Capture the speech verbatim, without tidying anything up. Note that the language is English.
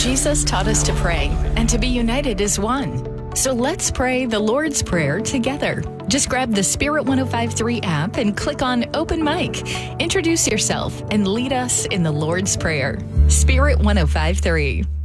Jesus taught us to pray and to be united as one. So let's pray the Lord's Prayer together. Just grab the Spirit one oh five point three app and click on Open Mic. Introduce yourself and lead us in the Lord's Prayer. Spirit one oh five point three.